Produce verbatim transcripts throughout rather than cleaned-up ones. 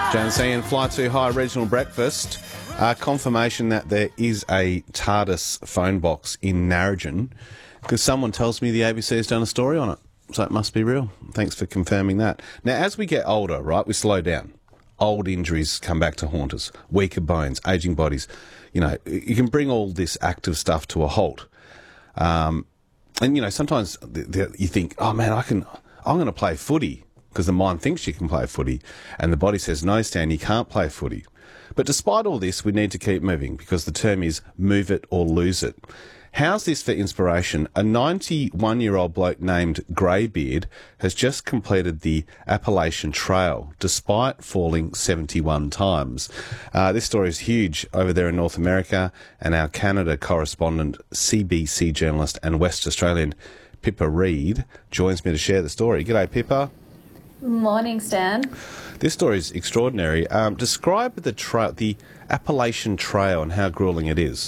Janice, Fly Too High regional breakfast. Uh, confirmation that there is a TARDIS phone box in Narrogin because someone tells me the A B C has done a story on it. So it must be real. Thanks for confirming that. Now, as we get older, right, we slow down. Old injuries come back to haunt us. Weaker bones, ageing bodies. You know, you can bring all this active stuff to a halt. Um, and, you know, sometimes th- th- you think, oh, man, I can, I'm going to play footy because the mind thinks you can play footy. And the body says, no, Stan, you can't play footy. But despite all this, we need to keep moving because the term is move it or lose it. How's this for inspiration? A ninety-one-year-old bloke named Greybeard has just completed the Appalachian Trail despite falling seventy-one times. Uh, this story is huge over there in North America, and our Canada correspondent, C B C journalist and West Australian Pippa Reid joins me to share the story. G'day, Pippa. Morning, Stan. This story is extraordinary. Um, describe the, tra- the Appalachian Trail and how gruelling it is.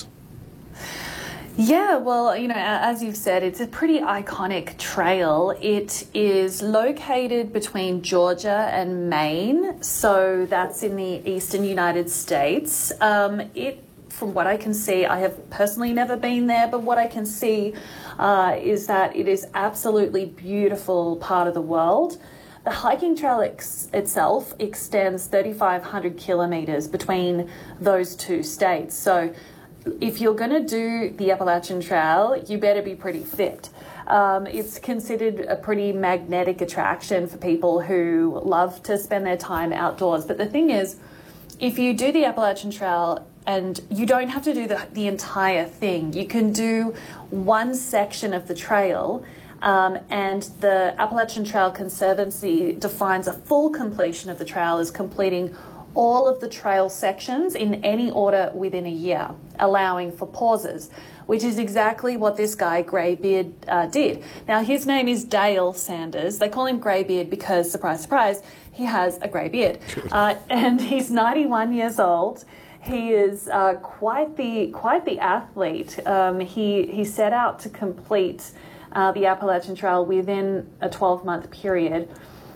Yeah, well, you know, as you've said, it's a pretty iconic trail. It is located between Georgia and Maine, so that's in the eastern United States. Um, it, from what I can see, I have personally never been there, but what I can see uh, is that it is absolutely beautiful part of the world. The hiking trail ex- itself extends thirty-five hundred kilometres between those two states, so if you're going to do the Appalachian Trail, you better be pretty fit. Um, it's considered a pretty magnetic attraction for people who love to spend their time outdoors. But the thing is, if you do the Appalachian Trail, and you don't have to do the, the entire thing, you can do one section of the trail, um, and the Appalachian Trail Conservancy defines a full completion of the trail as completing all of the trail sections in any order within a year, allowing for pauses, which is exactly what this guy, Greybeard, uh, did. Now, his name is Dale Sanders. They call him Greybeard because, surprise, surprise, he has a grey beard. Uh, and he's ninety-one years old. He is uh, quite the quite the athlete. Um, he, he set out to complete uh, the Appalachian Trail within a twelve-month period.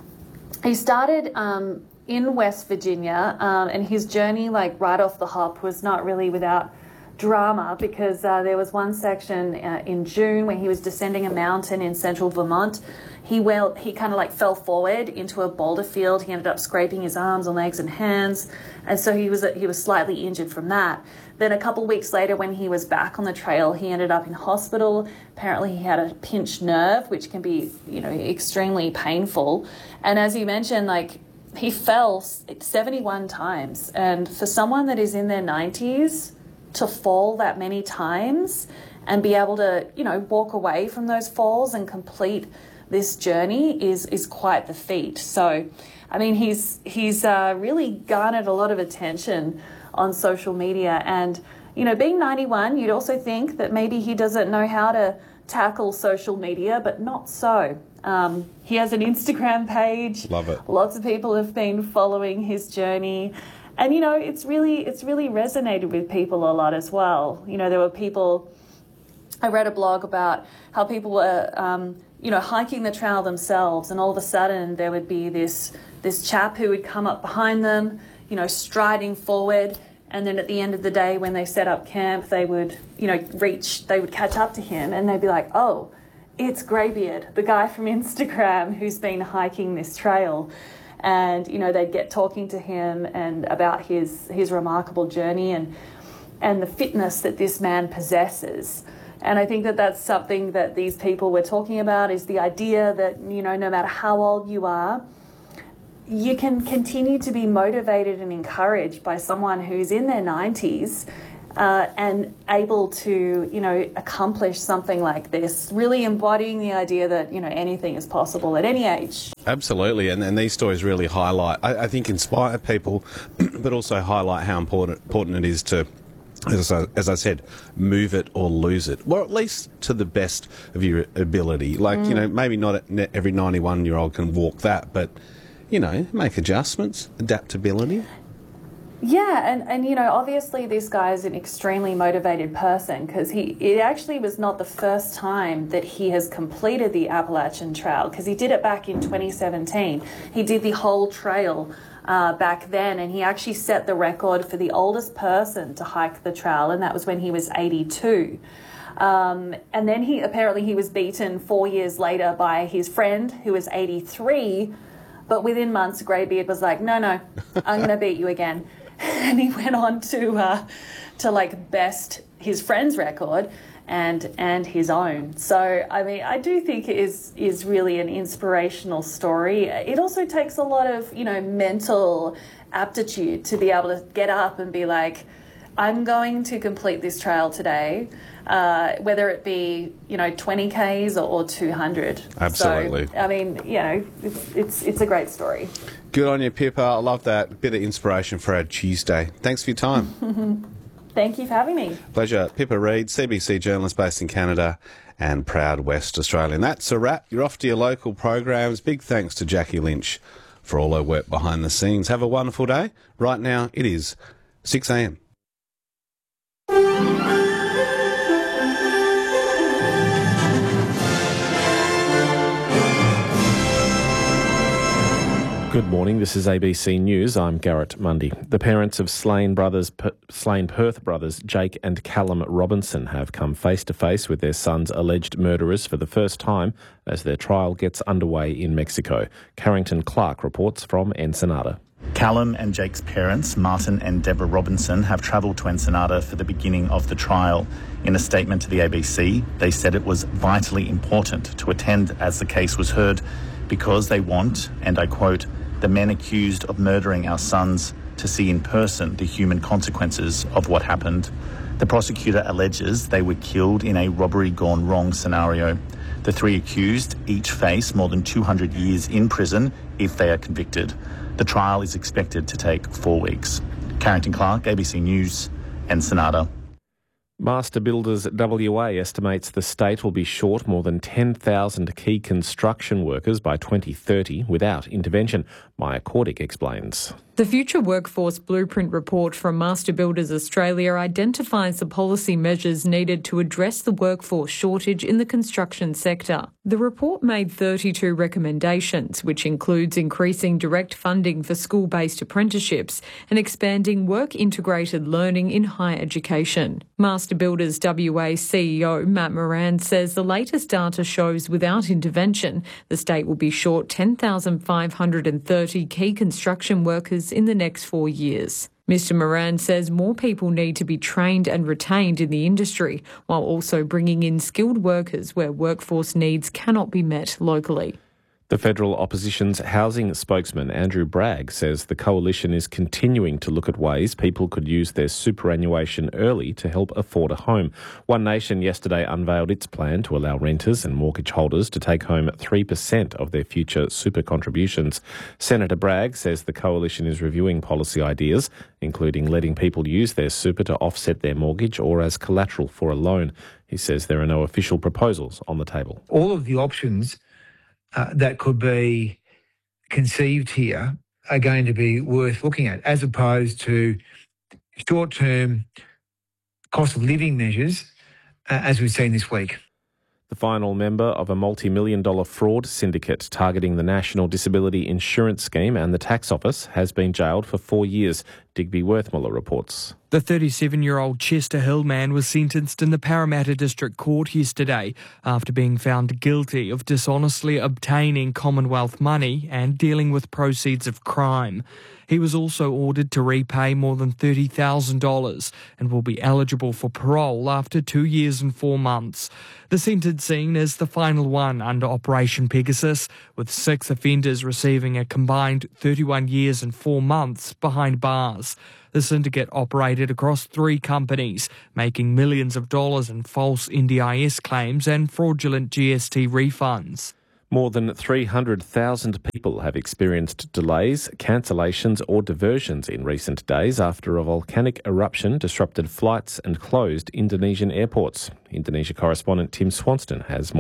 He started Um, in West Virginia, um, and his journey, like right off the hop, was not really without drama because uh, there was one section uh, in June when he was descending a mountain in central Vermont. He well, he kind of like fell forward into a boulder field. He ended up scraping his arms and legs and hands, and so he was he was slightly injured from that. Then a couple weeks later, when he was back on the trail, he ended up in hospital. Apparently, he had a pinched nerve, which can be, you know, extremely painful. And as you mentioned, like, he fell seventy-one times, and for someone that is in their nineties to fall that many times and be able to, you know, walk away from those falls and complete this journey is is quite the feat. So, I mean, he's he's uh, really garnered a lot of attention on social media, and, you know, being ninety-one, you'd also think that maybe he doesn't know how to tackle social media, but not so. Um, he has an Instagram page. Love it. Lots of people have been following his journey. And, you know, it's really it's really resonated with people a lot as well. You know, there were people, I read a blog about how people were, um, you know, hiking the trail themselves, and all of a sudden there would be this this chap who would come up behind them, you know, striding forward. And then at the end of the day, when they set up camp, they would, you know, reach, they would catch up to him and they'd be like, oh, it's Greybeard, the guy from Instagram who's been hiking this trail. And, you know, they'd get talking to him and about his, his remarkable journey and, and the fitness that this man possesses. And I think that that's something that these people were talking about, is the idea that, you know, no matter how old you are, you can continue to be motivated and encouraged by someone who's in their nineties uh, and able to, you know, accomplish something like this, really embodying the idea that, you know, anything is possible at any age. Absolutely, and, and these stories really highlight, I, I think, inspire people, but also highlight how important, important it is to, as I, as I said, move it or lose it, or at least to the best of your ability. Like, mm. you know, maybe not every ninety-one-year-old can walk that, but, you know, make adjustments, adaptability. Yeah, and, and you know, obviously this guy is an extremely motivated person because he it actually was not the first time that he has completed the Appalachian Trail, because he did it back in twenty seventeen. He did the whole trail uh, back then, and he actually set the record for the oldest person to hike the trail, and that was when he was eighty-two. Um, and then he apparently he was beaten four years later by his friend who was eighty-three, but within months Greybeard was like, no, no, I'm going to beat you again. And he went on to uh, to like best his friend's record and and his own. So I mean, I do think it is is really an inspirational story. It also takes a lot of, you know, mental aptitude to be able to get up and be like, I'm going to complete this trail today, uh, whether it be, you know, twenty kays or, or two hundred. Absolutely. So, I mean, you know, it's, it's it's a great story. Good on you, Pippa. I love that. Bit of inspiration for our Tuesday. Thanks for your time. Thank you for having me. Pleasure. Pippa Reid, C B C journalist based in Canada and proud West Australian. That's a wrap. You're off to your local programs. Big thanks to Jackie Lynch for all her work behind the scenes. Have a wonderful day. Right now, it is six a m. Good morning, this is A B C News. I'm Garrett Mundy. The parents of slain brothers, P- slain Perth brothers Jake and Callum Robinson have come face to face with their son's alleged murderers for the first time as their trial gets underway in Mexico. Carrington Clark reports from Ensenada. Callum and Jake's parents, Martin and Deborah Robinson, have travelled to Ensenada for the beginning of the trial. In a statement to the A B C, they said it was vitally important to attend as the case was heard because they want, and I quote, the men accused of murdering our sons to see in person the human consequences of what happened. The prosecutor alleges they were killed in a robbery gone wrong scenario. The three accused each face more than two hundred years in prison if they are convicted. The trial is expected to take four weeks. Carrington Clark, A B C News, Ensenada. Master Builders W A estimates the state will be short more than ten thousand key construction workers by twenty thirty without intervention. Maya Cordick explains. The Future Workforce Blueprint report from Master Builders Australia identifies the policy measures needed to address the workforce shortage in the construction sector. The report made thirty-two recommendations, which includes increasing direct funding for school-based apprenticeships and expanding work-integrated learning in higher education. Master Builders W A C E O Matt Moran says the latest data shows without intervention, the state will be short ten thousand five hundred thirty key construction workers in the next four years. Mister Moran says more people need to be trained and retained in the industry, while also bringing in skilled workers where workforce needs cannot be met locally. The Federal Opposition's housing spokesman, Andrew Bragg, says the coalition is continuing to look at ways people could use their superannuation early to help afford a home. One Nation yesterday unveiled its plan to allow renters and mortgage holders to take home three percent of their future super contributions. Senator Bragg says the coalition is reviewing policy ideas, including letting people use their super to offset their mortgage or as collateral for a loan. He says there are no official proposals on the table. All of the options Uh, that could be conceived here are going to be worth looking at, as opposed to short-term cost of living measures, uh, as we've seen this week. The final member of a multi-million dollar fraud syndicate targeting the National Disability Insurance Scheme and the Tax Office has been jailed for four years. Digby Worthmuller reports. The thirty-seven-year-old Chester Hill man was sentenced in the Parramatta District Court yesterday after being found guilty of dishonestly obtaining Commonwealth money and dealing with proceeds of crime. He was also ordered to repay more than thirty thousand dollars and will be eligible for parole after two years and four months. The sentencing is the final one under Operation Pegasus, with six offenders receiving a combined thirty-one years and four months behind bars. The syndicate operated across three companies, making millions of dollars in false N D I S claims and fraudulent G S T refunds. More than three hundred thousand people have experienced delays, cancellations or diversions in recent days after a volcanic eruption disrupted flights and closed Indonesian airports. Indonesia correspondent Tim Swanston has more.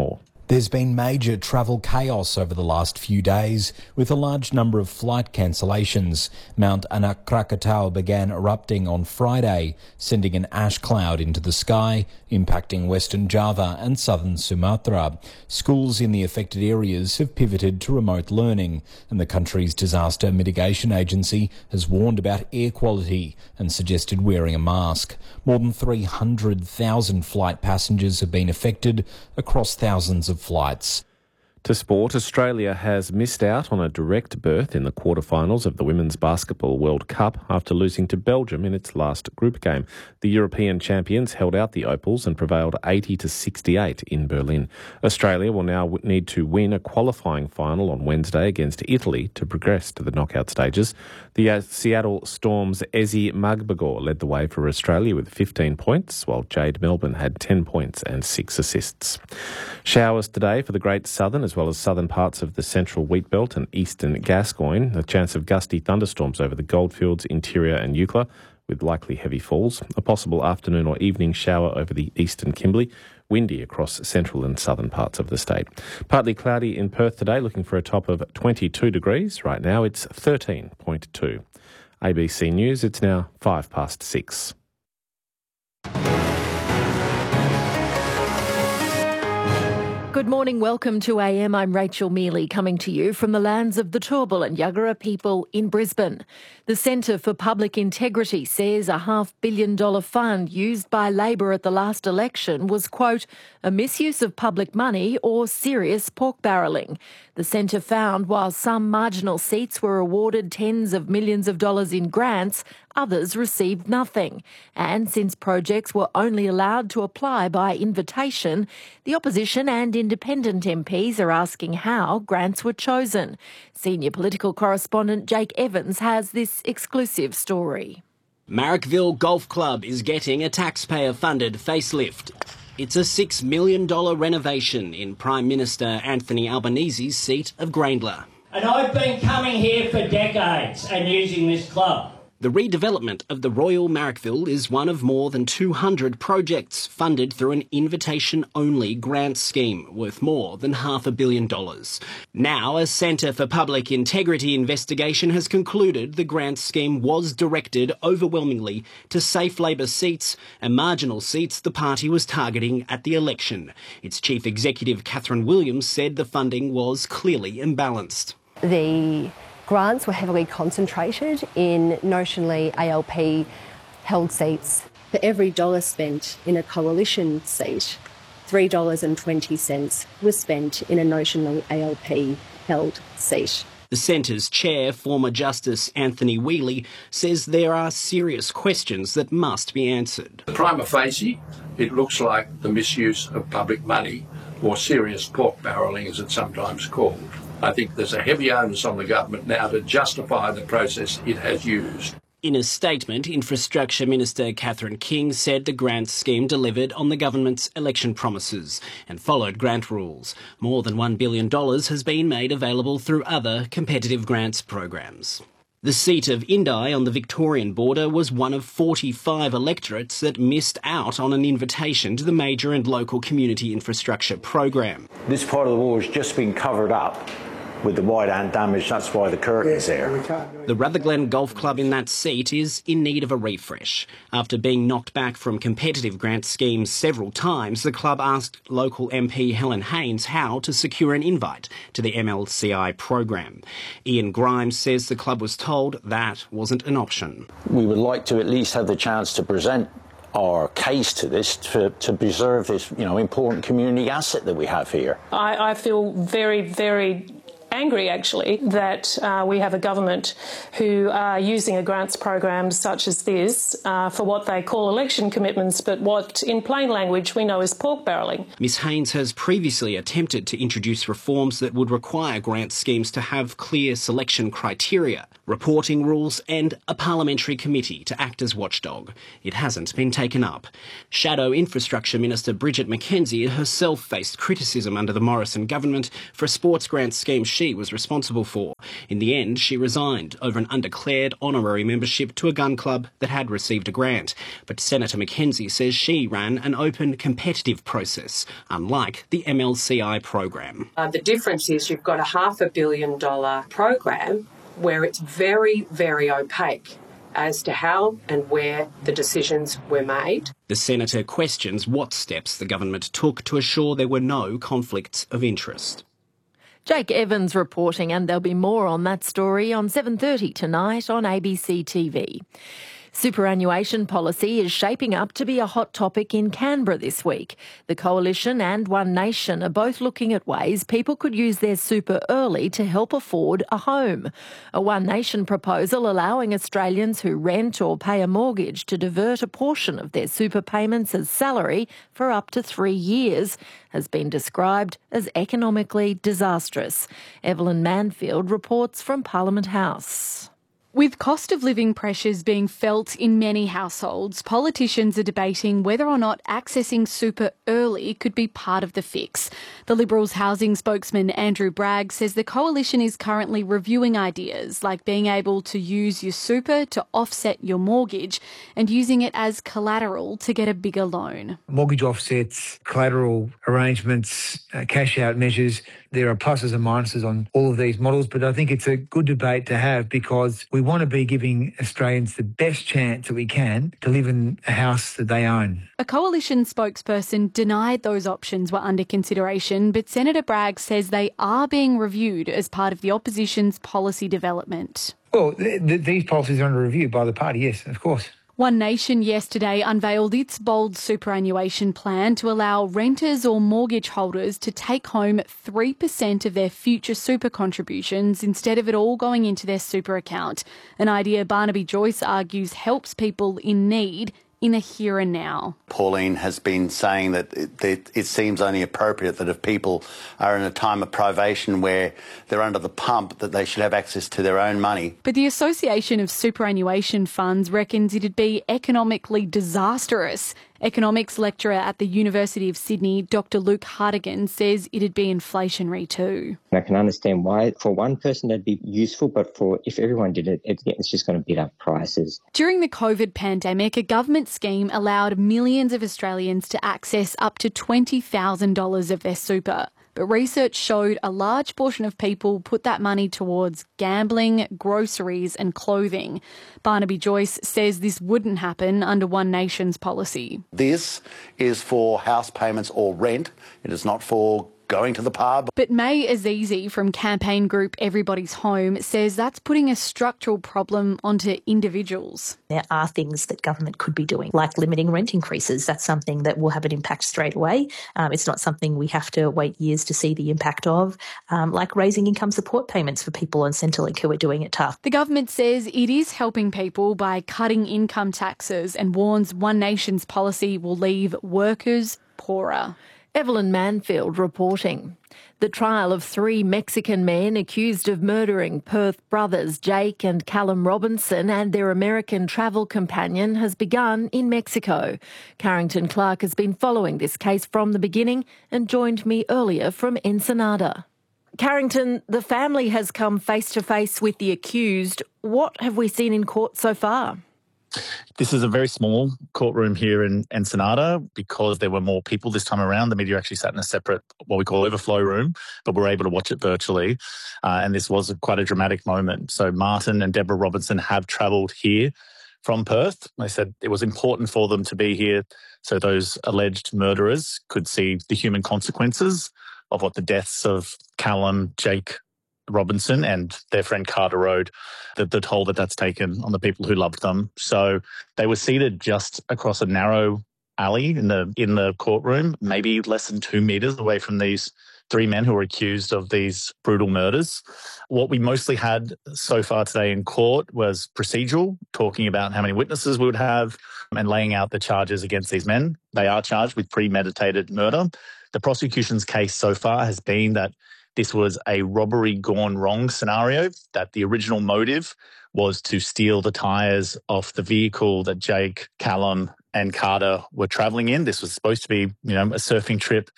There's been major travel chaos over the last few days, with a large number of flight cancellations. Mount Anak Krakatau began erupting on Friday, sending an ash cloud into the sky, impacting Western Java and southern Sumatra. Schools in the affected areas have pivoted to remote learning, and the country's disaster mitigation agency has warned about air quality and suggested wearing a mask. More than three hundred thousand flight passengers have been affected across thousands of flights. To sport, Australia has missed out on a direct berth in the quarterfinals of the Women's Basketball World Cup after losing to Belgium in its last group game. The European champions held out the Opals and prevailed eighty to sixty-eight in Berlin. Australia will now need to win a qualifying final on Wednesday against Italy to progress to the knockout stages. The uh, Seattle Storm's Ezi Magbagor led the way for Australia with fifteen points, while Jade Melbourne had ten points and six assists. Showers today for the Great Southern as well as southern parts of the central Wheatbelt and eastern Gascoyne. A chance of gusty thunderstorms over the Goldfields, Interior and Eucla, with likely heavy falls. A possible afternoon or evening shower over the eastern Kimberley. Windy across central and southern parts of the state. Partly cloudy in Perth today, looking for a top of twenty-two degrees. Right now it's thirteen point two. A B C News, it's now five past six. Good morning, welcome to A M. I'm Rachel Mealy, coming to you from the lands of the Turrbal and Yagara people in Brisbane. The Centre for Public Integrity says a half billion dollar fund used by Labor at the last election was, quote, a misuse of public money or serious pork barrelling. The centre found while some marginal seats were awarded tens of millions of dollars in grants, others received nothing. And since projects were only allowed to apply by invitation, the opposition and independent M Ps are asking how grants were chosen. Senior political correspondent Jake Evans has this exclusive story. Marrickville Golf Club is getting a taxpayer-funded facelift. It's a six million dollars renovation in Prime Minister Anthony Albanese's seat of Grayndler. And I've been coming here for decades and using this club. The redevelopment of the Royal Marrickville is one of more than two hundred projects funded through an invitation-only grant scheme worth more than half a billion dollars. Now, a Centre for Public Integrity investigation has concluded the grant scheme was directed overwhelmingly to safe Labor seats and marginal seats the party was targeting at the election. Its chief executive, Catherine Williams, said the funding was clearly imbalanced. The grants were heavily concentrated in notionally A L P-held seats. For every dollar spent in a coalition seat, three dollars and twenty cents was spent in a notionally A L P-held seat. The Centre's chair, former Justice Anthony Wheatley, says there are serious questions that must be answered. Prima facie, it looks like the misuse of public money, or serious pork barrelling as it's sometimes called. I think there's a heavy onus on the government now to justify the process it has used. In a statement, Infrastructure Minister Catherine King said the grant scheme delivered on the government's election promises and followed grant rules. More than one billion dollars has been made available through other competitive grants programs. The seat of Indi on the Victorian border was one of forty-five electorates that missed out on an invitation to the major and local community infrastructure program. This part of the war has just been covered up with the white ant damage, that's why the curtain's there. The Rutherglen Golf Club in that seat is in need of a refresh. After being knocked back from competitive grant schemes several times, the club asked local M P Helen Haines how to secure an invite to the M L C I program. Ian Grimes says the club was told that wasn't an option. We would like to at least have the chance to present our case to this, to, to preserve this, you know, important community asset that we have here. I, I feel very, very angry, actually, that uh, we have a government who are using a grants program such as this uh, for what they call election commitments, but what, in plain language, we know is pork barrelling. Miss Haines has previously attempted to introduce reforms that would require grant schemes to have clear selection criteria, reporting rules and a parliamentary committee to act as watchdog. It hasn't been taken up. Shadow Infrastructure Minister Bridget McKenzie herself faced criticism under the Morrison government for a sports grant scheme she was responsible for. In the end, she resigned over an undeclared honorary membership to a gun club that had received a grant. But Senator McKenzie says she ran an open, competitive process, unlike the M L C I program. Uh, the difference is you've got a half a billion dollar program where it's very, very opaque as to how and where the decisions were made. The senator questions what steps the government took to assure there were no conflicts of interest. Jake Evans reporting, and there'll be more on that story on seven thirty tonight on A B C T V. Superannuation policy is shaping up to be a hot topic in Canberra this week. The Coalition and One Nation are both looking at ways people could use their super early to help afford a home. A One Nation proposal allowing Australians who rent or pay a mortgage to divert a portion of their super payments as salary for up to three years has been described as economically disastrous. Evelyn Manfield reports from Parliament House. With cost of living pressures being felt in many households, politicians are debating whether or not accessing super early could be part of the fix. The Liberals' housing spokesman Andrew Bragg says the coalition is currently reviewing ideas like being able to use your super to offset your mortgage and using it as collateral to get a bigger loan. Mortgage offsets, collateral arrangements, uh, cash-out measures, there are pluses and minuses on all of these models, but I think it's a good debate to have because we want to be giving Australians the best chance that we can to live in a house that they own. A coalition spokesperson denied those options were under consideration, but Senator Bragg says they are being reviewed as part of the opposition's policy development. Well, th- th- these policies are under review by the party, yes, of course. One Nation yesterday unveiled its bold superannuation plan to allow renters or mortgage holders to take home three percent of their future super contributions instead of it all going into their super account, an idea Barnaby Joyce argues helps people in need in the here and now. Pauline has been saying that it, that it seems only appropriate that if people are in a time of privation where they're under the pump, that they should have access to their own money. But the Association of Superannuation Funds reckons it'd be economically disastrous. Economics lecturer at the University of Sydney, Doctor Luke Hartigan, says it'd be inflationary too. I can understand why for one person that'd be useful, but for if everyone did it, it's just going to beat up prices. During the COVID pandemic, a government scheme allowed millions of Australians to access up to twenty thousand dollars of their super. But research showed a large portion of people put that money towards gambling, groceries and clothing. Barnaby Joyce says this wouldn't happen under One Nation's policy. This is for house payments or rent. It is not for going to the pub. But May Azizi from campaign group Everybody's Home says that's putting a structural problem onto individuals. There are things that government could be doing, like limiting rent increases. That's something that will have an impact straight away. Um, it's not something we have to wait years to see the impact of, um, like raising income support payments for people on Centrelink who are doing it tough. The government says it is helping people by cutting income taxes and warns One Nation's policy will leave workers poorer. Evelyn Manfield reporting. The trial of three Mexican men accused of murdering Perth brothers Jake and Callum Robinson and their American travel companion has begun in Mexico. Carrington Clark has been following this case from the beginning and joined me earlier from Ensenada. Carrington, the family has come face to face with the accused. What have we seen in court so far? This is a very small courtroom here in Ensenada because there were more people this time around. The media actually sat in a separate, what we call overflow room, but we're able to watch it virtually. Uh, and this was a, quite a dramatic moment. So Martin and Deborah Robinson have travelled here from Perth. They said it was important for them to be here so those alleged murderers could see the human consequences of what the deaths of Callum, Jake Robinson and their friend Carter Road, the, the toll that that's taken on the people who loved them. So they were seated just across a narrow alley in the in the courtroom, maybe less than two metres away from these three men who were accused of these brutal murders. What we mostly had so far today in court was procedural, talking about how many witnesses we would have and laying out the charges against these men. They are charged with premeditated murder. The prosecution's case so far has been that this was a robbery gone wrong scenario, that the original motive was to steal the tyres off the vehicle that Jake, Callum and Carter were travelling in. This was supposed to be, you know, a surfing trip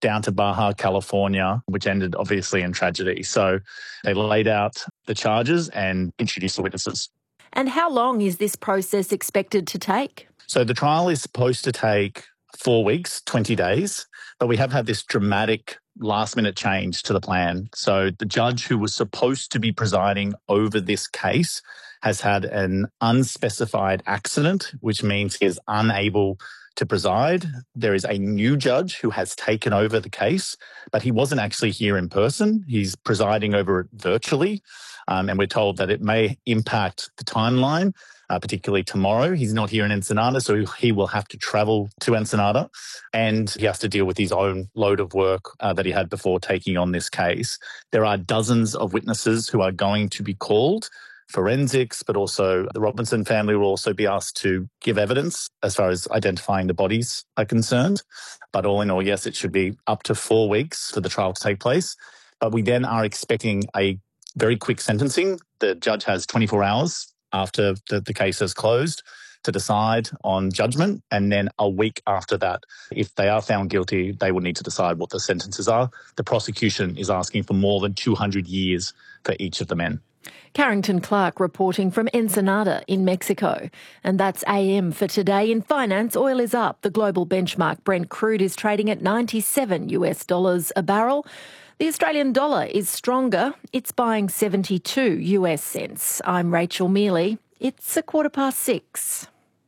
down to Baja, California, which ended obviously in tragedy. So they laid out the charges and introduced the witnesses. And how long is this process expected to take? So the trial is supposed to take four weeks, twenty days, but we have had this dramatic last-minute change to the plan. So the judge who was supposed to be presiding over this case has had an unspecified accident, which means he is unable to preside. There is a new judge who has taken over the case, but he wasn't actually here in person. He's presiding over it virtually, um, and we're told that it may impact the timeline. Uh, particularly tomorrow. He's not here in Ensenada, so he will have to travel to Ensenada, and he has to deal with his own load of work uh, that he had before taking on this case. There are dozens of witnesses who are going to be called, forensics, but also the Robinson family will also be asked to give evidence as far as identifying the bodies are concerned. But all in all, yes, it should be up to four weeks for the trial to take place. But we then are expecting a very quick sentencing. The judge has twenty-four hours after the, the case is closed to decide on judgment. And then a week after that, if they are found guilty, they will need to decide what the sentences are. The prosecution is asking for more than two hundred years for each of the men. Carrington Clark reporting from Ensenada in Mexico. And that's A M for today. In finance, oil is up. The global benchmark Brent crude is trading at ninety-seven US dollars a barrel. The Australian dollar is stronger. It's buying seventy-two US cents. I'm Rachel Mealy. It's a quarter past six.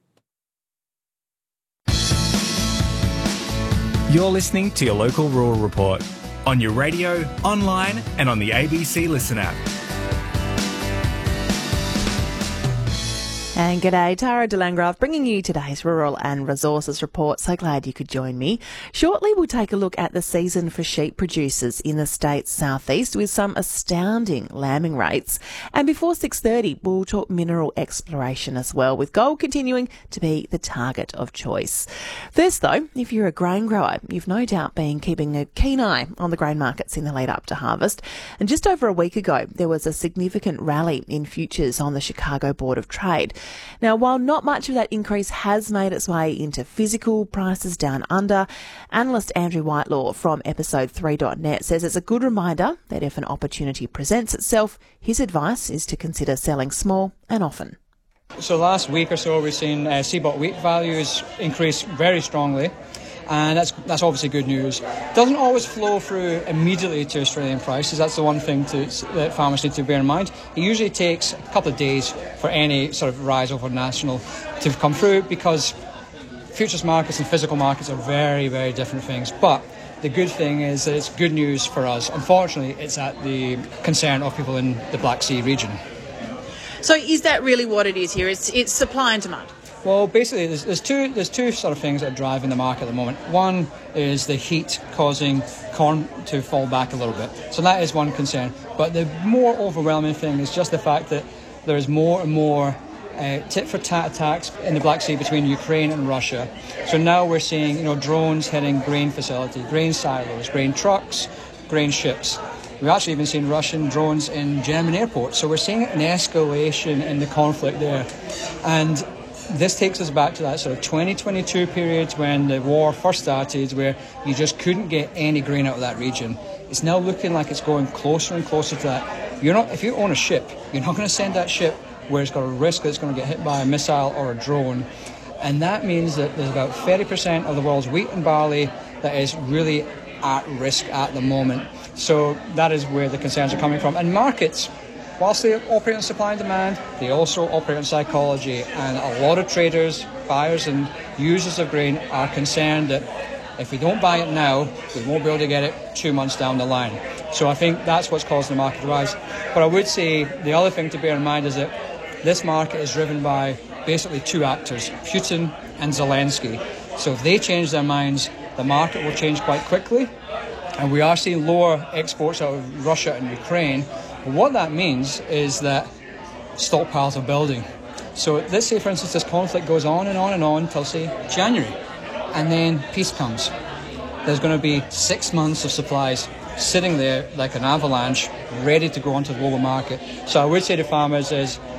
You're listening to your local rural report on your radio, online and on the A B C Listen app. And g'day, Tara de Landgraf bringing you today's Rural and Resources Report. So glad you could join me. Shortly we'll take a look at the season for sheep producers in the state's southeast with some astounding lambing rates. And before six thirty we'll talk mineral exploration as well, with gold continuing to be the target of choice. First though, if you're a grain grower, you've no doubt been keeping a keen eye on the grain markets in the lead up to harvest. And just over a week ago there was a significant rally in futures on the Chicago Board of Trade. Now, while not much of that increase has made its way into physical prices down under, analyst Andrew Whitelaw from episode three dot net says it's a good reminder that if an opportunity presents itself, his advice is to consider selling small and often. So last week or so we've seen uh, C B O T wheat values increase very strongly. And that's that's obviously good news. Doesn't always flow through immediately to Australian prices. That's the one thing to, that farmers need to bear in mind. It usually takes a couple of days for any sort of rise over national to come through, because futures markets and physical markets are very, very different things. But the good thing is that it's good news for us. Unfortunately, it's at the concern of people in the Black Sea region. So is that really what it is here? It's, it's supply and demand? Well, basically, there's, there's two there's two sort of things that are driving the market at the moment. One is the heat causing corn to fall back a little bit. So that is one concern. But the more overwhelming thing is just the fact that there is more and more uh, tit-for-tat attacks in the Black Sea between Ukraine and Russia. So now we're seeing, you know, drones hitting grain facilities, grain silos, grain trucks, grain ships. We've actually even seen Russian drones in German airports. So we're seeing an escalation in the conflict there. And this takes us back to that sort of twenty twenty-two period when the war first started, where you just couldn't get any grain out of that region. It's now looking like it's going closer and closer to that. You're not, if you own a ship, you're not going to send that ship where it's got a risk that it's going to get hit by a missile or a drone. And that means that there's about thirty percent of the world's wheat and barley that is really at risk at the moment. So that is where the concerns are coming from. And markets, whilst they operate on supply and demand, they also operate on psychology. And a lot of traders, buyers and users of grain are concerned that if we don't buy it now, we won't be able to get it two months down the line. So I think that's what's caused the market to rise. But I would say the other thing to bear in mind is that this market is driven by basically two actors, Putin and Zelensky. So if they change their minds, the market will change quite quickly. And we are seeing lower exports out of Russia and Ukraine. What that means is that stockpiles are building. So let's say, for instance, this conflict goes on and on and on until, say, January, and then peace comes. There's going to be six months of supplies sitting there like an avalanche, ready to go onto the global market. So I would say to farmers is,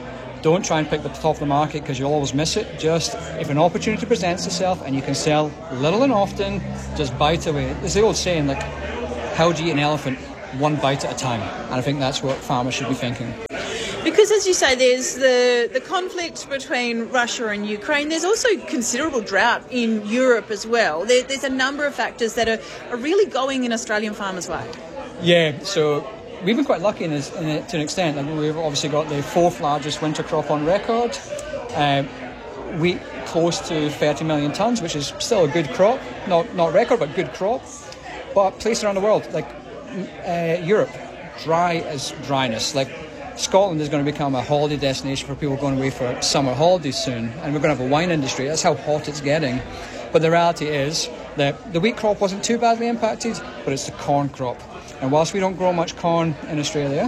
Don't try and pick the top of the market because you'll always miss it. Just, if an opportunity presents itself and you can sell little and often, just bite away. There's the old saying, like, how do you eat an elephant? One bite at a time. And I think that's what farmers should be thinking. Because, as you say, there's the, the conflict between Russia and Ukraine. There's also considerable drought in Europe as well. There, there's a number of factors that are, are really going in Australian farmers' way. Yeah, so we've been quite lucky in this, in it, to an extent. Like, we've obviously got the fourth largest winter crop on record. Uh, wheat close to thirty million tonnes, which is still a good crop. Not not record, but good crop. But places around the world, like uh, Europe, dry as dryness. Like, Scotland is going to become a holiday destination for people going away for summer holidays soon, and we're going to have a wine industry. That's how hot it's getting. But the reality is that the wheat crop wasn't too badly impacted, but it's the corn crop. And whilst we don't grow much corn in Australia,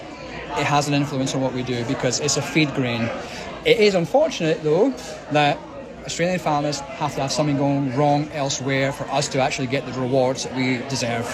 it has an influence on what we do because it's a feed grain. It is unfortunate, though, that Australian farmers have to have something going wrong elsewhere for us to actually get the rewards that we deserve.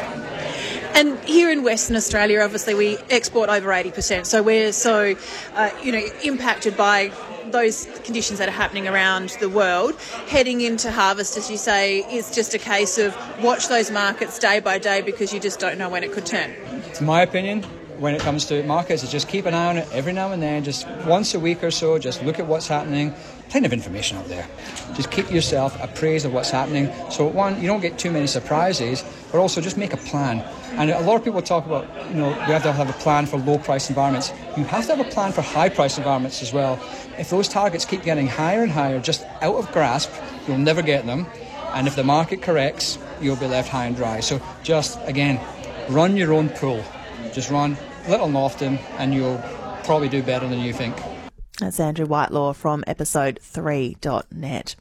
And here in Western Australia, obviously, we export over eighty percent. So we're so, uh, you know, impacted by those conditions that are happening around the world. Heading into harvest, as you say, is just a case of watch those markets day by day because you just don't know when it could turn. It's my opinion. When it comes to markets, is just keep an eye on it every now and then, just once a week or so, just look at what's happening. Plenty of information up there. Just keep yourself appraised of what's happening. So one, you don't get too many surprises, but also just make a plan. And a lot of people talk about, you know, we have to have a plan for low price environments. You have to have a plan for high price environments as well. If those targets keep getting higher and higher, just out of grasp, you'll never get them. And if the market corrects, you'll be left high and dry. So just, again, run your own pool. Just run little and often, and you'll probably do better than you think. That's Andrew Whitelaw from episode three dot net.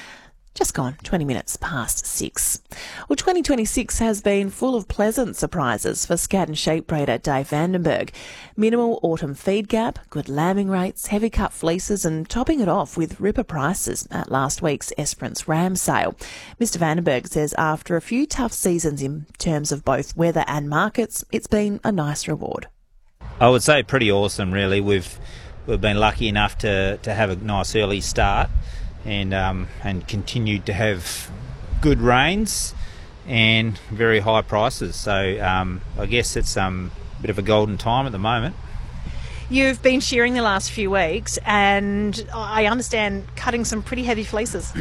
Just gone twenty minutes past six. Well, twenty twenty-six has been full of pleasant surprises for Scaddan sheep breeder Dave Vandenberg. Minimal autumn feed gap, good lambing rates, heavy cut fleeces, and topping it off with ripper prices at last week's Esperance ram sale. Mister Vandenberg says after a few tough seasons in terms of both weather and markets, it's been a nice reward. I would say pretty awesome, really. We've we've been lucky enough to, to have a nice early start and um, and continued to have good rains and very high prices. So um, I guess it's um, a bit of a golden time at the moment. You've been shearing the last few weeks and I understand cutting some pretty heavy fleeces.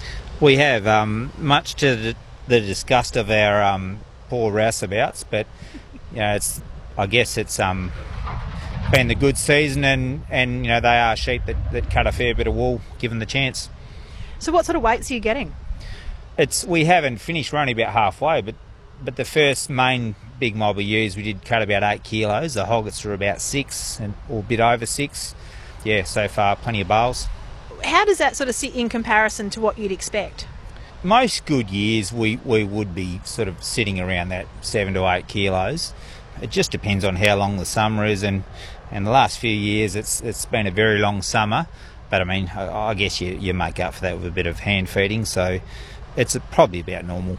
We have, um, much to the, the disgust of our um, poor rouseabouts, but you know, it's I guess it's um, been the good season, and, and you know they are sheep that, that cut a fair bit of wool given the chance. So what sort of weights are you getting? It's we haven't finished. We're only about halfway, but but the first main big mob we used, we did cut about eight kilos. The hoggets were about six, and or a bit over six. Yeah, so far plenty of bales. How does that sort of sit in comparison to what you'd expect? Most good years we, we would be sort of sitting around that seven to eight kilos. It just depends on how long the summer is, and, and the last few years it's it's been a very long summer. But I mean, I, I guess you, you make up for that with a bit of hand feeding, so it's probably about normal.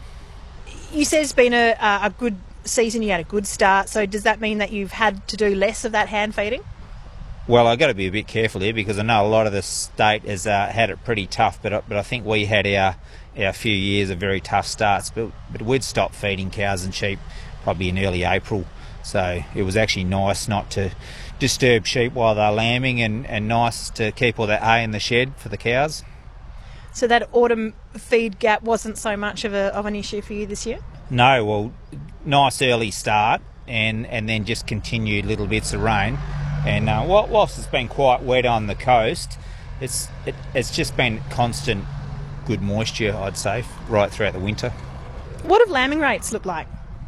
You said it's been a, a good season, you had a good start, so does that mean that you've had to do less of that hand feeding? Well, I've got to be a bit careful here because I know a lot of the state has uh, had it pretty tough, but but I think we had our our few years of very tough starts, but, but we'd stopped feeding cows and sheep probably in early April. So it was actually nice not to disturb sheep while they're lambing, and, and nice to keep all that hay in the shed for the cows. So that autumn feed gap wasn't so much of, a, of an issue for you this year? No, well, nice early start, and, and then just continued little bits of rain. And uh, whilst it's been quite wet on the coast, it's it, it's just been constant good moisture, I'd say, right throughout the winter. What have lambing rates look like?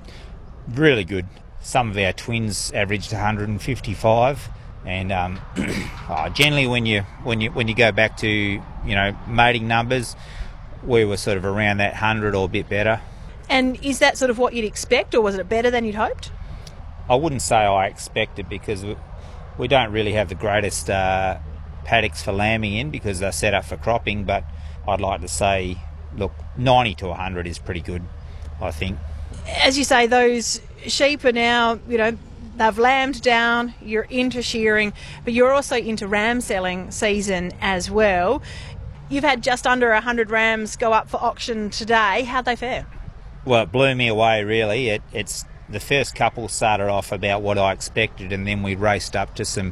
Really good. Some of our twins averaged one hundred fifty-five, and um, oh, generally when you when you when you go back to you know mating numbers, we were sort of around that one hundred or a bit better. And is that sort of what you'd expect, or was it better than you'd hoped? I wouldn't say I expected, because we, we don't really have the greatest uh, paddocks for lambing in because they're set up for cropping. But I'd like to say, look, ninety to one hundred is pretty good, I think. As you say, those sheep are now, you know, they've lambed down, you're into shearing, but you're also into ram selling season as well. You've had just under one hundred rams go up for auction today. How'd they fare? Well, it blew me away, really. It, it's the first couple started off about what I expected, and then we raced up to some